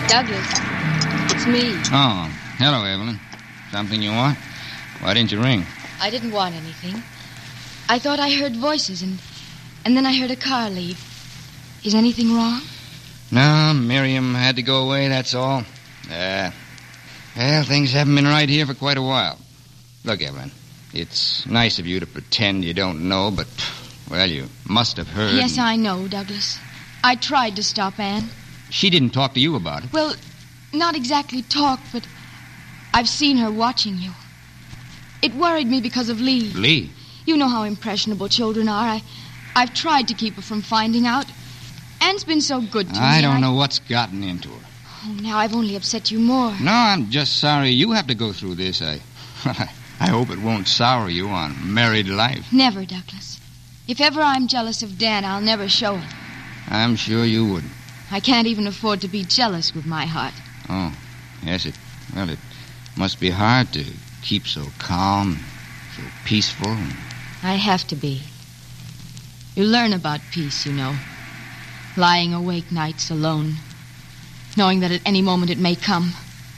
Douglas, it's me. Oh, hello, Evelyn. Something you want? Why didn't you ring? I didn't want anything. I thought I heard voices, and then I heard a car leave. Is anything wrong? No, Miriam had to go away, that's all. Well, things haven't been right here for quite a while. Look, Evelyn, it's nice of you to pretend you don't know, but, well, you must have heard. Yes, I know, Douglas. I tried to stop Anne. She didn't talk to you about it. Well, not exactly talk, but I've seen her watching you. It worried me because of Lee. Lee? You know how impressionable children are. I've tried to keep her from finding out. Anne's been so good to me. I don't know what's gotten into her. Oh, now I've only upset you more. No, I'm just sorry you have to go through this. I hope it won't sour you on married life. Never, Douglas. If ever I'm jealous of Dan, I'll never show it. I'm sure you wouldn't. I can't even afford to be jealous with my heart. Oh, yes, it must be hard to keep so calm, so peaceful. I have to be. You learn about peace, you know. Lying awake nights alone, knowing that at any moment it may come.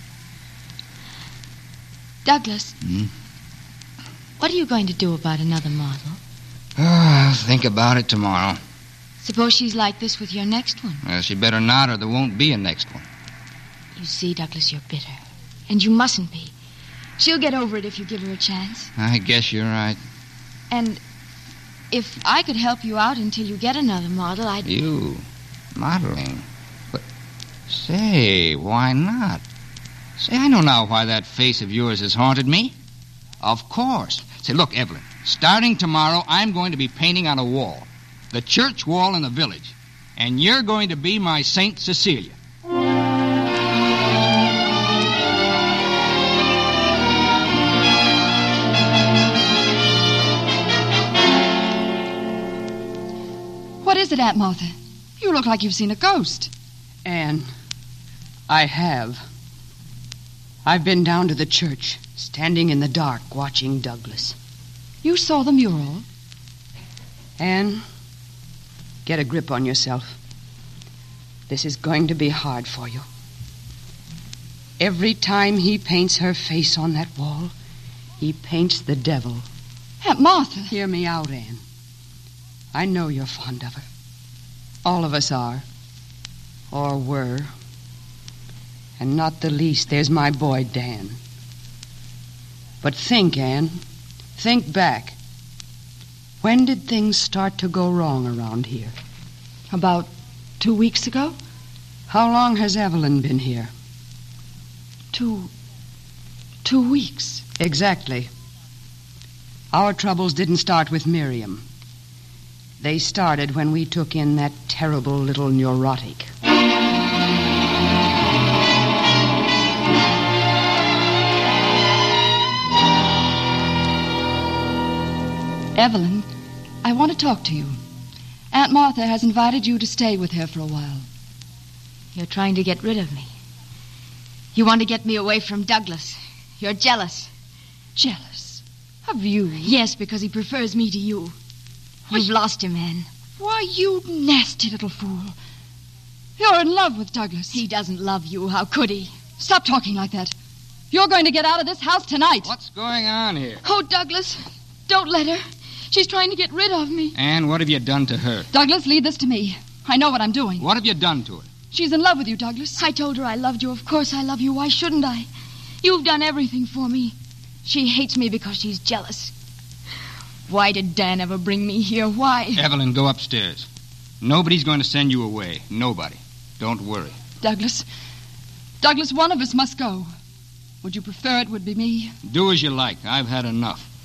Douglas, what are you going to do about another model? Oh, I'll think about it tomorrow. Suppose she's like this with your next one. Well, she better not, or there won't be a next one. You see, Douglas, you're bitter. And you mustn't be. She'll get over it if you give her a chance. I guess you're right. And if I could help you out until you get another model, I'd... You? Modeling? But, say, why not? Say, I know now why that face of yours has haunted me. Of course. Say, look, Evelyn, starting tomorrow, I'm going to be painting on a wall. The church wall in the village. And you're going to be my Saint Cecilia. What is it, Aunt Martha? You look like you've seen a ghost. Anne, I have. I've been down to the church, standing in the dark, watching Douglas. You saw the mural? Anne, get a grip on yourself. This is going to be hard for you. Every time he paints her face on that wall, he paints the devil. Aunt Martha! Hear me out, Anne. I know you're fond of her. All of us are. Or were. And not the least, there's my boy, Dan. But think, Anne. Think back. When did things start to go wrong around here? About 2 weeks ago? How long has Evelyn been here? 2 weeks. Exactly. Our troubles didn't start with Miriam. They started when we took in that terrible little neurotic. Evelyn, I want to talk to you. Aunt Martha has invited you to stay with her for a while. You're trying to get rid of me. You want to get me away from Douglas. You're jealous. Jealous? Of you? Yes, because he prefers me to you. You've lost him, Anne. Why, you nasty little fool. You're in love with Douglas. He doesn't love you. How could he? Stop talking like that. You're going to get out of this house tonight. What's going on here? Oh, Douglas, don't let her. She's trying to get rid of me. Anne, what have you done to her? Douglas, leave this to me. I know what I'm doing. What have you done to her? She's in love with you, Douglas. I told her I loved you. Of course I love you. Why shouldn't I? You've done everything for me. She hates me because she's jealous. Why did Dan ever bring me here? Why? Evelyn, go upstairs. Nobody's going to send you away. Nobody. Don't worry. Douglas, one of us must go. Would you prefer it would be me? Do as you like. I've had enough.